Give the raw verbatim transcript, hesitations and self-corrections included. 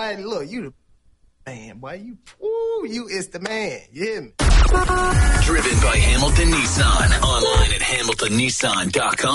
boy, look, you the man, boy. You, woo, you is the man. You hear me? Driven by Hamilton Nissan. Online at hamilton nissan dot com.